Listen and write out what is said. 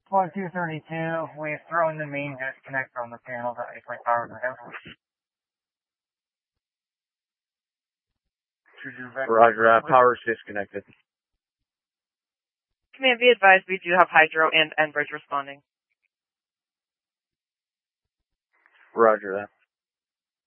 Squad 232, we've thrown the main disconnect on the panel that isolate power to the house. Roger that. Power's disconnected. Command, be advised, we do have Hydro and Enbridge responding. Roger that.